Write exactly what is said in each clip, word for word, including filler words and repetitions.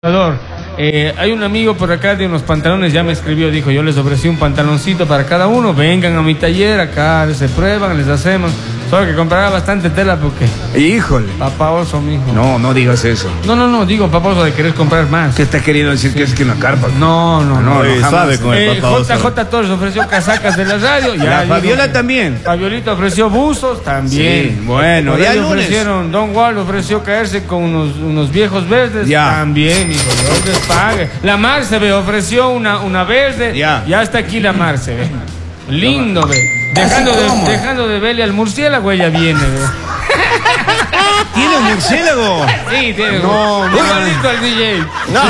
Eh, hay un amigo por acá de unos pantalones, ya me escribió, dijo, yo les ofrecí un pantaloncito para cada uno, vengan a mi taller, acá se prueban, les hacemos, solo que comprará bastante tela porque... Híjole. Papá oso, mijo. No, no digas eso. No, no, no, digo papá oso de querer comprar más. ¿Qué estás queriendo decir? Sí. Que es que una carpa? No, no, no. No, no, sabe con el eh, papá oso. J J Torres ofreció casacas de la radio. Ya, La digo, Fabiola también. Fabiolita ofreció buzos también. Sí, bueno, ya ya ofrecieron, Don Wall ofreció caerse con unos, unos viejos verdes. Ya. También, hijo, Dios les pague. La Marce ve, ofreció una, una verde. Ya. Ya está aquí la Marce, ve. Lindo, ve. Dejando de, dejando de verle al murciélago, ella viene, ve. ¿Tiene un murciélago? Sí, tiene. No, no. Igualito al D J. No.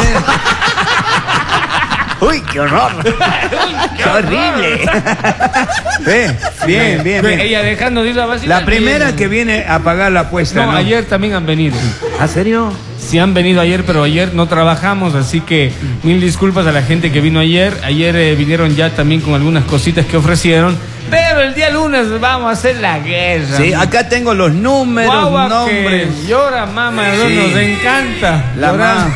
Uy, qué horror. Qué horrible. Ve, bien, bien, bien. Ella dejando de ir a vacilar. La primera viene. que viene a pagar la apuesta, No, ¿no? ayer también han venido. ¿A serio? Sí han venido ayer, pero ayer no trabajamos, así que mil disculpas a la gente que vino ayer. Ayer eh, vinieron ya también con algunas cositas que ofrecieron. Pero el día lunes vamos a hacer la guerra. Sí, acá tengo los números, Guagua nombres. que llora, mamá, Sí. nos encanta. La llorar. ma-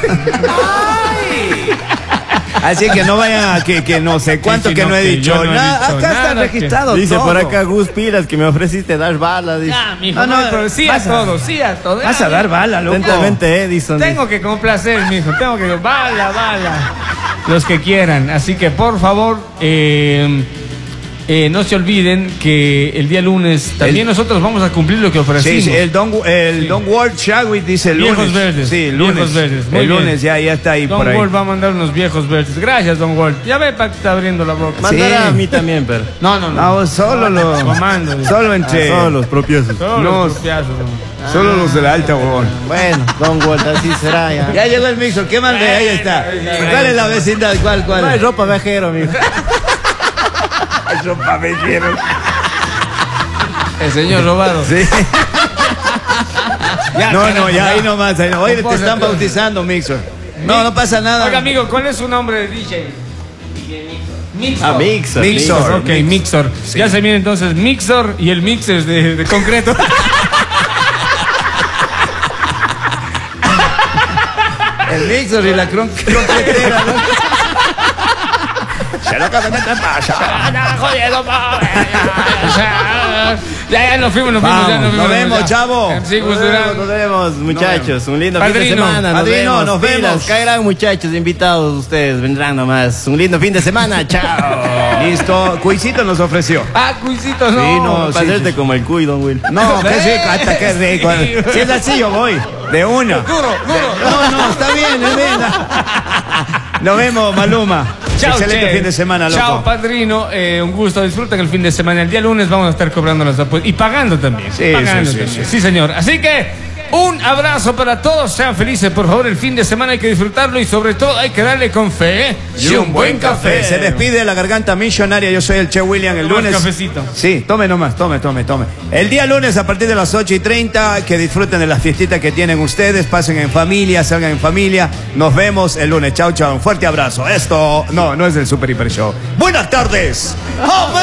Así que no vayan a que, que no sé cuánto Sí, sí, que no, no he que dicho yo no he nada. dicho Acá está nada, registrado Dice todo. por acá Gus Pilas que me ofreciste dar balas. Dice. Ya, mijo, No, no, no, pero sí a vas a- todo, sí a todo. Vas a dar bala, loco. Atentamente, Edison. Tengo que complacer, mijo, tengo que... Bala, bala. Los que quieran. Así que, por favor, eh, eh, no se olviden que el día lunes también El- nosotros vamos a cumplir lo que ofrecimos. Sí, sí, el Don, el Sí. Don Ward Chadwick dice el Viejos lunes. verdes, Sí, el viejos lunes. verdes, muy El bien. lunes ya, ya está ahí Don por ahí. Wall va a mandar unos viejos verdes. Gracias, Don Wall. Ya ve para que está abriendo la boca. Mandará Sí. a mí también, pero. No, no, no. No, solo los. Comando, dice. Solo entre. Ah, solo los propios. Todos no. los propiazos, ¿no? Solo los de la alta, huevón. Bueno, Don Walt, así será ya. Ya llegó el mixo, ¿qué más ve? Ahí está. ¿Cuál es la vecindad? ¿Cuál, cuál? No hay ropa viajero, mijo. Ropa vejero. El señor robado. Sí. Ya, No, caramba, no, ya ahí nomás. Ahí no. Oye, te Compórtate. están bautizando, mixo. No, no pasa nada. Oiga, amigo, ¿cuál es su nombre de D J? Mixor. Ah, Mixor. Mixor. Ok, Mixor. Sí. Ya se viene entonces Mixor y el mixer de, de concreto. El mixor y la cron- concretera, ¿no? Se lo que me te pasa. Ya, ya nos fuimos, nos fuimos. ya Vamos, nos vemos, ya. chavo. Sí, Nos Gus vemos, Durán. nos vemos, muchachos. Un lindo fin de Padrino, semana. Nos padrino, vemos. nos Pilas, vemos. Caerán, muchachos, invitados. Ustedes vendrán nomás. Un lindo fin de semana. Chao. Listo. Cuisito nos ofreció. Ah, Cuisito, no. Sí, no, Para hacerte como el cuy, Don Will. No, que sí, hasta que rico. Si es así, yo voy. De una. Duro, duro. No, no, está bien, es bien. Nos vemos, Maluma. Chao, Excelente che. fin de semana, loco. Chao, padrino. Eh, un gusto. Disfruten el fin de semana. El día lunes vamos a estar cobrando las apuestas. Y pagando también. Sí, pagando sí, sí, también. sí. Sí, señor. Así que un abrazo para todos. Sean felices, por favor. El fin de semana hay que disfrutarlo y sobre todo hay que darle con fe Y un buen café. Se despide la garganta millonaria. Yo soy el Che William. El Toma el lunes. cafecito. Sí, tome nomás, tome, tome, tome. El día lunes a partir de las ocho y treinta. Que disfruten de las fiestitas que tienen ustedes. Pasen en familia, salgan en familia. Nos vemos el lunes. Chao, chao. Un fuerte abrazo. Esto no, no es del Super Hiper Show. Buenas tardes. ¡Amén!